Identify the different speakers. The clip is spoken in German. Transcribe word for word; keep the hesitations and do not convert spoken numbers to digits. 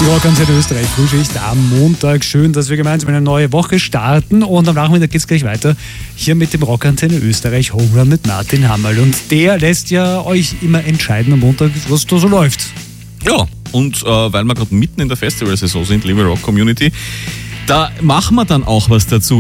Speaker 1: Die Rockantenne Österreich Frühschicht am Montag. Schön, dass wir gemeinsam eine neue Woche starten und am Nachmittag geht es gleich weiter hier mit dem Rockantenne Österreich Home Run mit Martin Hammerl. Und der lässt ja euch immer entscheiden am Montag, was da so läuft.
Speaker 2: Ja, und äh, weil wir gerade mitten in der Festivalsaison sind, liebe Rock-Community, da machen wir dann auch was dazu.